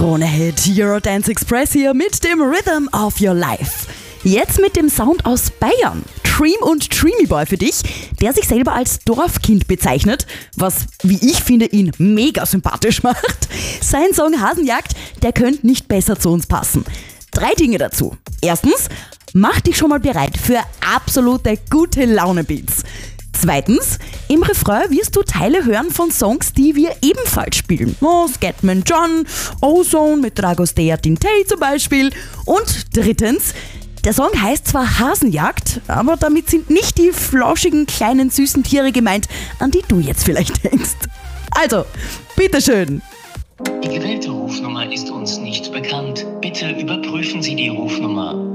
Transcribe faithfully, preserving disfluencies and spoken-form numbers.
Krone-Hit Eurodance Express hier mit dem Rhythm of Your Life. Jetzt mit dem Sound aus Bayern. Dream und Dreamy Boy für dich, der sich selber als Dorfkind bezeichnet, was, wie ich finde, ihn mega sympathisch macht. Sein Song Hasenjagd, der könnte nicht besser zu uns passen. Drei Dinge dazu. Erstens, mach dich schon mal bereit für absolute gute Laune-Beats. Zweitens, im Refrain wirst du Teile hören von Songs, die wir ebenfalls spielen. Oh, Scatman John, Ozone mit Dragostea Tintei zum Beispiel. Und drittens, der Song heißt zwar Hasenjagd, aber damit sind nicht die flauschigen, kleinen, süßen Tiere gemeint, an die du jetzt vielleicht denkst. Also, bitteschön. Die gewählte Rufnummer ist uns nicht bekannt. Bitte überprüfen Sie die Rufnummer.